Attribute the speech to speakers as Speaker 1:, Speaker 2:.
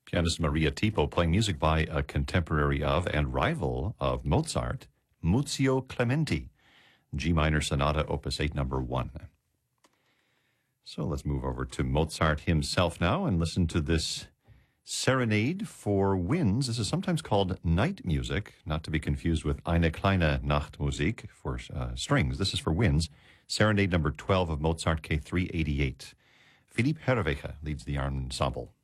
Speaker 1: Pianist Maria Tipo playing music by a contemporary of and rival of Mozart, Muzio Clementi, G minor sonata, opus 8, number 1. So let's move over to Mozart himself now and listen to this Serenade for Winds. This is sometimes called night music, not to be confused with Eine kleine Nachtmusik for strings. This is for winds. Serenade number 12 of Mozart, K388. Philippe Herreweghe leads the ensemble.